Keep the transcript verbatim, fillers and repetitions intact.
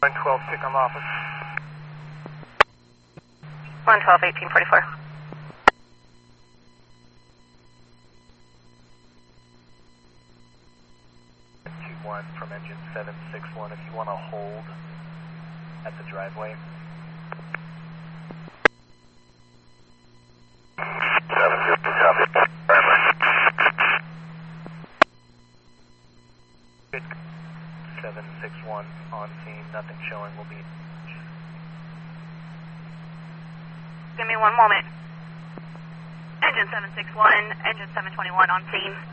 one twelve, Pickham office. one twelve, eighteen forty-four. two one from engine seven six one, if you want to hold at the driveway. seven fifty, copy. Good. seven six one on scene, nothing showing, will be. Give me one moment. Engine seven six one, engine seven twenty-one on scene.